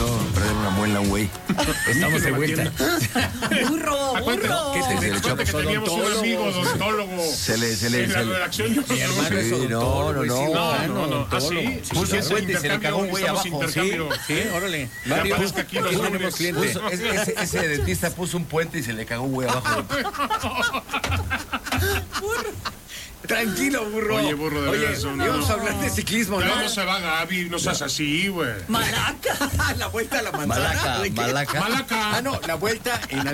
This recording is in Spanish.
echó a perder una muela un güey. Estamos de vuelta. Burro. Acuérdate que teníamos un amigo odontólogo. Se le. En la redacción yo Mi hermano es odontólogo. No. Así. Puso un puente y se le cagó un güey abajo. Sí, órale. Mario, Aquí los tenemos clientes. Ese dentista puso un puente y se le cagó un güey abajo. Tranquilo, burro. Oye, burro, de veras, íbamos a hablar de ciclismo, ¿no? No se va, Gaby, no seas así, güey. Malaca. La vuelta a la manzana. Malaca. Malaca. Ah, no, la vuelta en